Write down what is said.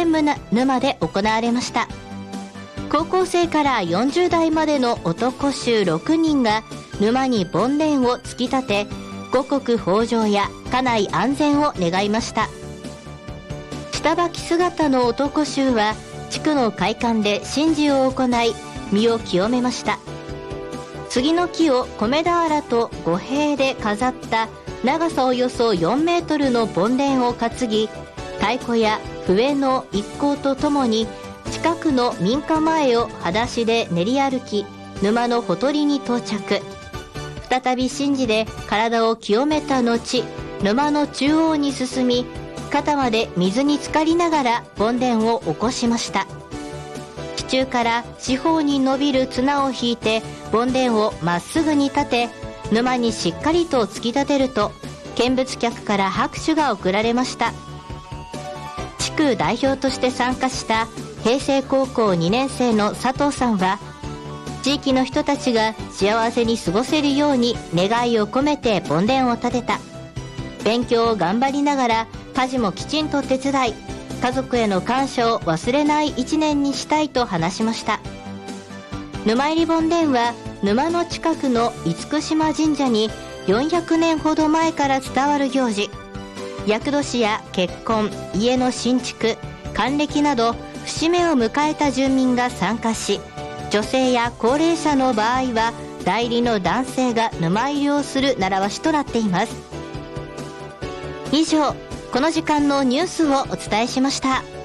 沼で行われました。高校生から40代までの男衆6人が沼に梵天を突き立て、五穀豊穣や家内安全を願いました。下履き姿の男衆は地区の会館で神事を行い、身を清めました。杉の木を米俵と五幣で飾った長さおよそ4メートルの梵天を担ぎ、太鼓や笛の一行とともに近くの民家前を裸足で練り歩き、沼のほとりに到着。再び神事で体を清めた後、沼の中央に進み、肩まで水に浸かりながら梵天を起こしました。地中から四方に伸びる綱を引いて梵天をまっすぐに立て、沼にしっかりと突き立てると、見物客から拍手が送られました。地区代表として参加した平成高校2年生の佐藤さんは、地域の人たちが幸せに過ごせるように願いを込めて梵天を立てた。勉強を頑張りながら家事もきちんと手伝い、家族への感謝を忘れない一年にしたいと話しました。沼入り梵天は沼の近くの厳島神社に400年ほど前から伝わる行事。厄年や結婚、家の新築、還暦など節目を迎えた住民が参加し、女性や高齢者の場合は代理の男性が沼入りをする習わしとなっています。以上、この時間のニュースをお伝えしました。